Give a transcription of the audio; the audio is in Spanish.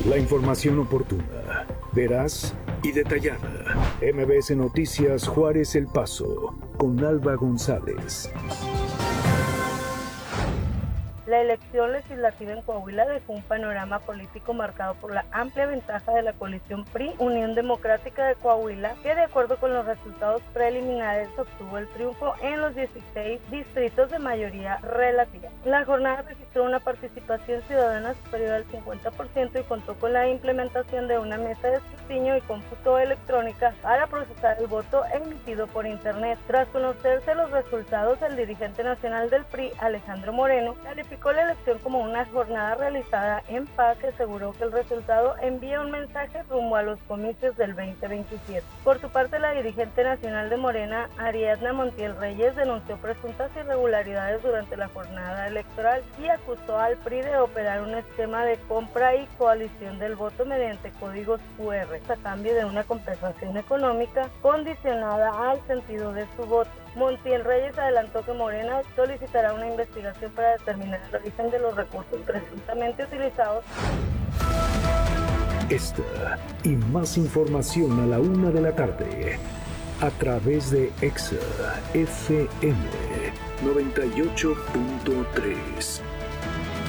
La información oportuna, veraz y detallada. MBS Noticias Juárez El Paso, con Alba González. La elección legislativa en Coahuila dejó un panorama político marcado por la amplia ventaja de la coalición PRI, Unión Democrática de Coahuila, que de acuerdo con los resultados preliminares obtuvo el triunfo en los 16 distritos de mayoría relativa. La jornada registró una participación ciudadana superior al 50% y contó con la implementación de una mesa de escrutinio y cómputo electrónica para procesar el voto emitido por internet. Tras conocerse los resultados, el dirigente nacional del PRI, Alejandro Moreno, calificó la elección como una jornada realizada en paz y aseguró que el resultado envía un mensaje rumbo a los comicios del 2027. Por su parte, la dirigente nacional de Morena, Ariadna Montiel Reyes, denunció presuntas irregularidades durante la jornada electoral y acusó al PRI de operar un esquema de compra y coalición del voto mediante códigos QR, a cambio de una compensación económica condicionada al sentido de su voto. Montiel Reyes adelantó que Morena solicitará una investigación para determinar el origen de los recursos presuntamente utilizados. Esta y más información a la 1 de la tarde, a través de EXA FM 98.3.